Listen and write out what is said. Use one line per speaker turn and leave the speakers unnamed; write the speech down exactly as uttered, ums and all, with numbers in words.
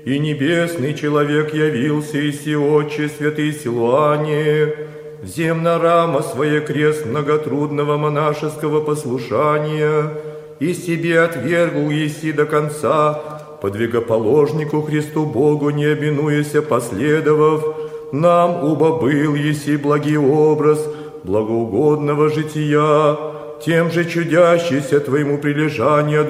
и небесный человек явился, и си отче святый Силуане, взем на рамо свое крест многотрудного монашеского послушания, и себе отвергл еси до конца, подвигоположнику Христу Богу не обинуяся последовав, нам убо был еси благий образ благоугодного жития, тем же чудящийся твоему прилежанию